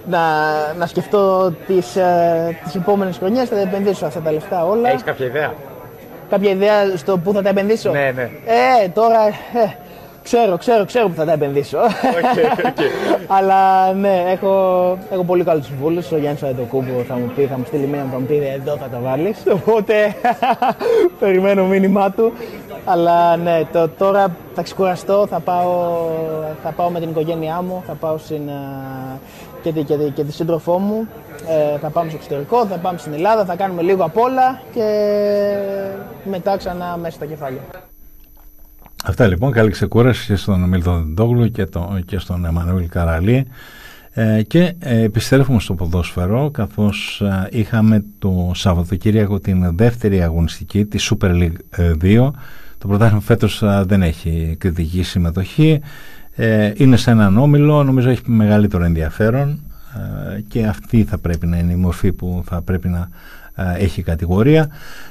να σκεφτώ τις επόμενες χρονιές, θα τα επενδύσω αυτά τα λεφτά όλα. Έχεις κάποια ιδέα? Κάποια ιδέα στο που θα τα επενδύσω? Ναι. Τώρα ξέρω που θα τα επενδύσω. Okay. Αλλά ναι, έχω πολύ καλούς συμβούλους. Ο Γιάννης Αντετοκούμπου θα μου στείλει μήνυμα, θα μου πει εδώ θα τα βάλεις. Οπότε περιμένω μήνυμά του. Αλλά ναι, τώρα θα ξεκουραστώ, θα πάω με την οικογένειά μου, θα πάω και τη σύντροφό μου, θα πάμε στο εξωτερικό, θα πάμε στην Ελλάδα, θα κάνουμε λίγο απ' όλα και μετά ξανά μέσα στα κεφάλια. Αυτά λοιπόν, καλή ξεκούραση και στον Μίλτο Δεντόγλου και στον Εμμανουήλ Καραλή. Και επιστρέφουμε στο ποδόσφαιρο, καθώς είχαμε το Σαββατοκύριακο την δεύτερη αγωνιστική τη Super League 2. Το πρωτάθλημα φέτος δεν έχει κριτική συμμετοχή, είναι σε έναν όμιλο, νομίζω έχει μεγαλύτερο ενδιαφέρον και αυτή θα πρέπει να είναι η μορφή που θα πρέπει να έχει κατηγορία.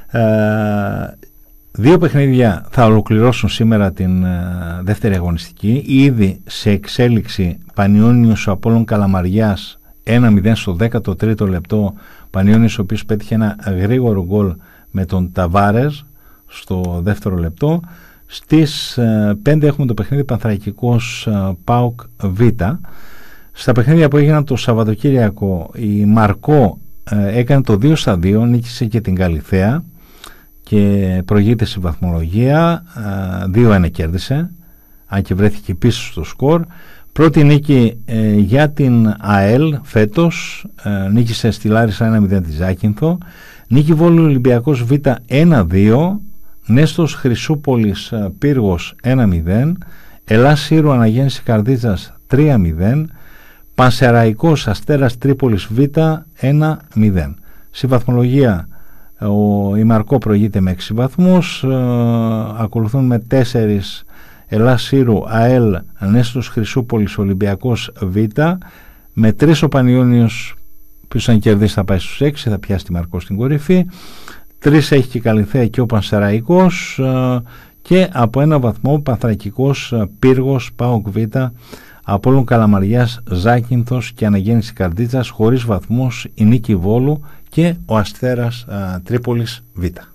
Δύο παιχνίδια θα ολοκληρώσουν σήμερα την δεύτερη αγωνιστική. Ήδη σε εξέλιξη Πανιώνιος Απόλλων Καλαμαριάς 1-0 στο 13ο λεπτό. Πανιώνιος ο οποίος πέτυχε ένα γρήγορο γκολ με τον Ταβάρες στο δεύτερο λεπτό. Στις 5 έχουμε το παιχνίδι Πανθρακικός ΠΑΟΚ Β. Στα παιχνίδια που έγιναν το Σαββατοκύριακο, η Μαρκό έκανε το 2-2, νίκησε και την Καλιθέα και προηγείται στη βαθμολογία, 2-1 κέρδισε, αν και βρέθηκε πίσω στο σκορ. Πρώτη νίκη για την ΑΕΛ φέτος, νίκησε στη Λάρισα 1-0 τη Ζάκυνθο. Νίκη Βόλου Ολυμπιακός Β 1-2, Νέστος Χρυσούπολης Πύργος 1-0, Ελλάς Σύρου Αναγέννηση Καρδίτσας 3-0, Πανσεραϊκός Αστέρας Τρίπολης Β 1-0. Στη βαθμολογία η Μαρκό προηγείται με 6 βαθμούς, ακολουθούν με 4 Ελλάς Σύρου, ΑΕΛ, Νέστος Χρυσούπολης Ολυμπιακός Β, με 3 ο Πανιώνιος, ποιος αν κερδίσει θα πάει στους 6, θα πιάσει τη Μαρκό στην κορυφή. 3 έχει και η Καλιθέα και ο Πανσεραϊκός, και από 1 βαθμό Πανθρακικός Πύργος ΠΑΟΚ Β, Απόλλων Καλαμαριάς Ζάκυνθος και Αναγέννηση Καρδίτσας χωρίς βαθμούς η Νίκη Βόλου και ο Αστέρας Τρίπολης Β.